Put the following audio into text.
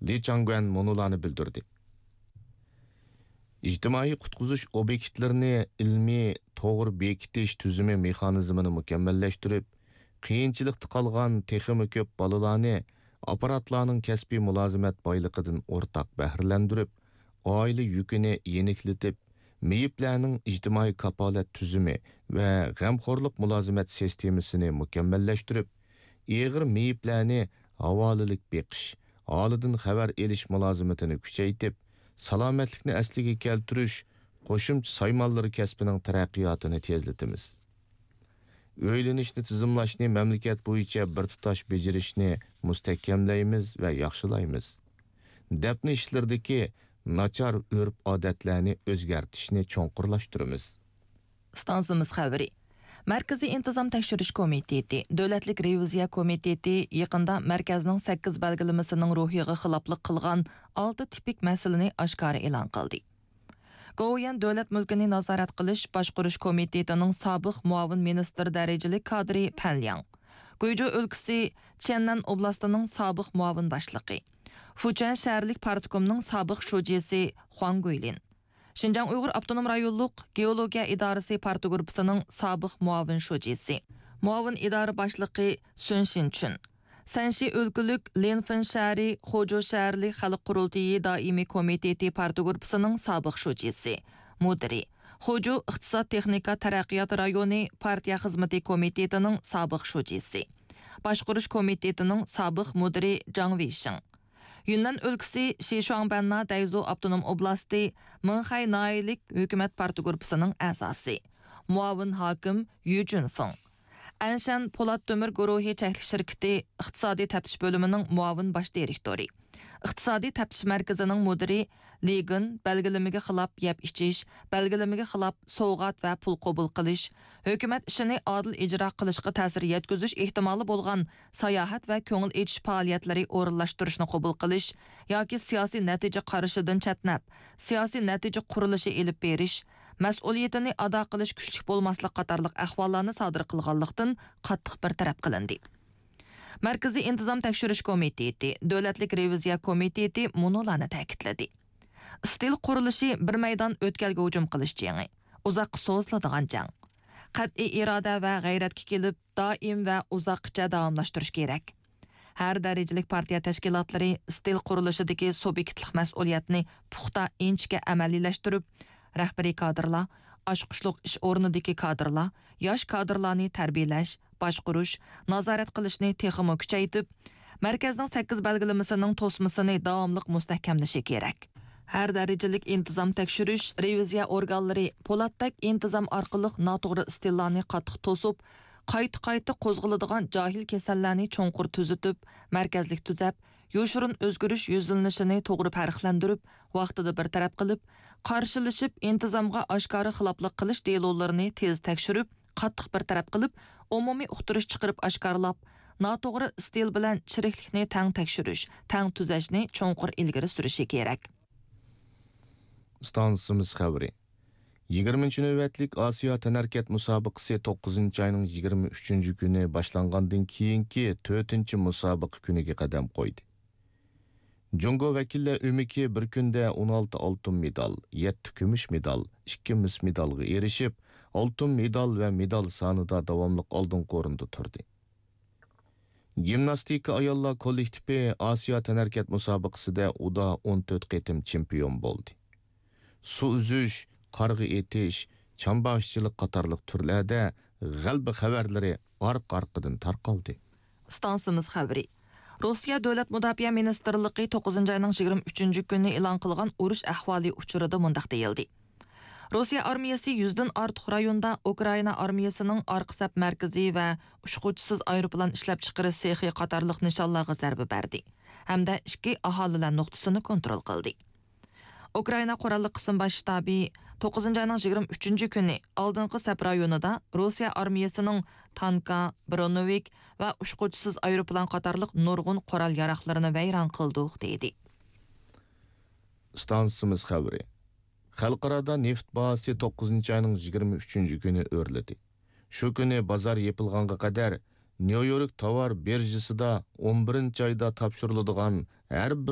Li Changguan monularni bildirdi. İctimai qutquzuş obyektlerini ilmi toğru bekitish tüzümü mexanizmini mükemmelleştirip, qiyinchilikda qolgan texmi ko'p balalarni aparatlarning kasbiy mulozimat boyliqidan o'rtaq bahrilandirib, oila yukini yeniklatib, meyiplarning ijtimoiy kapolat tuzumi va g'amxo'rlik mulozimat sistemasini mükemmelleştirib, ig'ir meyiplarni havolilik beqish, holidan xabar elish mulozimatini kuchaytib, salomatlikni asliga keltirish, qo'shimcha saymonlari kasbining taraqqiyotini tezlatamiz. O'ylanishni tizimlashni mamlakat bo'yicha bir tutash bejirishni mustahkamlaymiz va yaxshilaymiz. Dafn ishlardagi nachar urf-odatlarni o'zgartishni cho'nqurlashtiramiz. Stansimiz xabari. Markaziy intizom tekshirish komiteti, Davlatlik reviziya komiteti yaqinda markazning 8 belgilamasining ruhiga xiloflik qilgan 6 tipik masalani oshkora e'lon qildi. Go'yan davlat mulkini nazorat qilish boshqarish komitetining sobiq muavin ministr darajali kadri Panliang, Guizhou o'lkasi Chennan oblastining sobiq muavin boshlig'i, Fujian shaharlik partkomning sobiq shujisi Huang Guilin, Şinjan Uyghur Abdunum Rayonluq Geologiya İdarası Parti Grupsuning sobiq muavin shujisi, muavin idora boshlig'i Sun Shinchun, Sanshi o'lkalik Linfen shahri Xo'jo shaharlik xalq qurultiyi doimiy komiteti parti grupsuning sobiq shujisi, mudiri, Xo'jo iqtisod texnika taraqqiyot rayoni partiya xizmati komitetining sobiq shujisi, boshqarish komitetining sobiq mudiri Zhang Weisheng, Yunnan o'lkasi Shishuangbanna Daizu Abdunum oblasti Minxay Nailik hukumat parti grupsuning a'zosi, muavin hokim Yu Junfeng, Anshan Polat Tömür guruhi çəklik şirketi iqtisadi təftiş bölümünün muavin baş direktori, iqtisadi təftiş mərkəzinin mudiri Ligin belgiləməyə xilaf yeb içiş, belgiləməyə xilaf soğat və pul qabul qilish, hökumət işini adil icra qilishqa təsir yetküzüş ehtimali bolğan sayahat və köngül etiş fəaliyyətləri orunlaşdırışını qabul qilish, yoki siyasi nəticə qarışıdan çətnəb, siyasi nəticə quruluşı elib beriş, mas'uliyatini ado qilish kuchlik bo'lmaslik qatorliq ahvollarni sodir qilganlikdan qattiq bartaraf qilindi. Markaziy intizom tekshirish komiteti, Davlatlik reviziya komiteti munolarni ta'kidladi. Stil qurilishi bir maydon o'tkalga hujum qilish jangi, uzoq so'zladigan jang. Qat'iy iroda va g'ayratga kelib, doim va uzoqcha davomlashtirish kerak. Har darajalik partiya tashkilotlari stil qurilishidagi subyektlik mas'uliyatni puxta inchga amaliylashtirib, rahbariy kadrlar, oshqushliq ish o'rnidagi kadrlar, yosh kadrlarni tarbiyalash, boshqarish, nazorat qilishni texmo kuchaytib, markazning 8 belgilamasining to'smasini davomli mustahkamlashi kerak. Har darajalik intizom tekshirish reviziya organlari po'latdak intizom orqali noto'g'ri istillarni qattiq to'sib, qayta qo'zg'aladigan jahil kasallarni cho'nqur tuzitib, markazlik tuzab, yo'shirin o'zgarish yuzlanishini to'g'ri farqlantirib, vaqtida bartaraf qilib, qarshilashib intizomga oshkora xiloflik qilish delolarini tez tekshirib, qattiq bartaraf qilib, umumiy uqtirish chiqarib oshkorlab, noto'g'ri stil bilan chiriklikni tang tekshirish, tang tuzashni cho'nqur ilgari surishi kerak. Stansimiz xabari. 20 navbatlik Osiyo tanarkat musobaqasi 9 ayning 23 kuni boshlangandan keyingi 4 musobaqa kuniga qadam qo'ydi. Jungo vakillar umiki bir kunda 16 oltin medal, 7 kumush medal, 2 mis medalga erishib, oltin medal va medal sonida davomli oldingi o'rinda turdi. Gimnastika ayollar kollektivi Osiyo tanarkat musobaqasida uda 14 qitim chempion bo'ldi. Su uzish, qarg'i etish, chambashchilik qatorliq turlarda g'alaba xabarlari orqa-orqadan tarqaldi. Stansimiz xabari. Rossiya Davlat Mudofaa Ministerligi 9 ayning 23 kuni e'lon qilgan urush ahvoli uchurida mundaq deyildi. Rossiya armiyasi 100 dan ortiq rayonda Ukraina armiyasining orqa saf markazi va uchquchisiz aeroplan ishlab chiqarish sexi qatorliq nishonlarga zarba berdi hamda 2 aholilar nuqtasini kontrol qildi. Ukraina qurolli qism bosh shtabi 9 ayning 23 kuni oldingi saf rayonida Rossiya armiyasining tanka, bronovik va uchquchisiz aeroplan qatorliq nurg'un qurol yaroqlarini vayron qildi dedi. Stansimiz xabari. Xalqarada neft bahası 9 ayning 23 kuni o'rladi. Shu kuni bozor yepilganga qadar New York tovar birjasida 11 oyda topshiriladigan har bir